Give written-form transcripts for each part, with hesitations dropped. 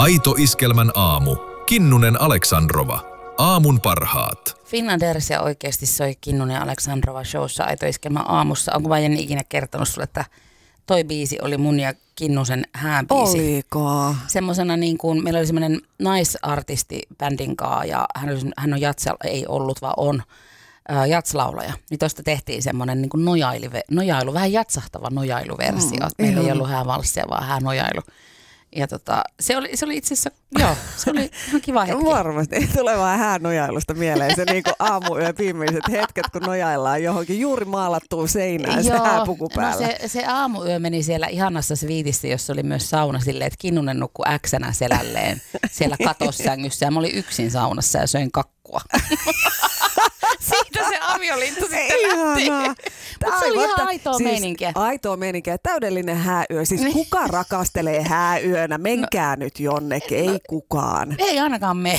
Aito Iskelmän aamu. Kinnunen Aleksandrova. Aamun parhaat. Finlanderissa oikeasti soi Kinnunen Aleksandrova showssa Aito Iskelmän aamussa. Onko vaan Jenni ikinä kertonut sulle, että toi biisi oli mun ja Kinnusen hääbiisi? Oliko? Semmosena niin kuin, meillä oli semmoinen naisartisti bändin kaa ja hän on ei ollut vaan on jatslaulaja. Niin tosta tehtiin semmoinen niin kuin nojailu, vähän jatsahtava nojailuversio. Meillä ei ollut häävalssia, vaan häänojailu. Ja se oli itse asiassa, joo, se oli ihan kiva hetki. Varmasti. Tulee vaan häänojailusta mieleen se niinku aamuyön viimeiset hetket, kun nojaillaan johonkin juuri maalattuun seinään se hääpuku päällä. No se aamuyö meni siellä ihanassa sviitissä, jossa oli myös sauna silleen, että Kinnunen nukkui äksänä selälleen siellä katossängyssä. Ja mä olin yksin saunassa ja söin kakkua. Siitä se avioliitto sitten lähti. Mutta se oli ihan aitoa meininkiä. Aitoa meininkiä. Täydellinen hääyö. Siis kuka rakastelee hääyönä? Menkää nyt jonnekin. Ei kukaan. Ei ainakaan me.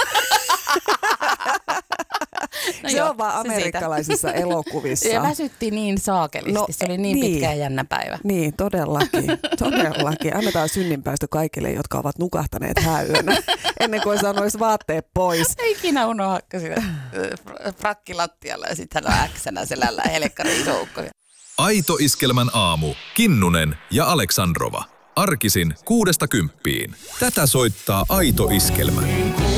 Se on vaan amerikkalaisissa elokuvissa. Ja väsytti niin saakelisti. Se oli niin pitkä ja jännä päivä. Niin, todellakin. Annetaan synninpäästö kaikille, jotka ovat nukahtaneet hääyönä ennen kuin sanoisi vaatteet pois. Ei ikinä unohda sitä frakki lattialla ja sitten hän on äksänä selällä helkkari iso ukko. Aito Iskelmän aamu. Kinnunen ja Aleksandrova. Arkisin 6–10. Tätä soittaa Aito Iskelmä.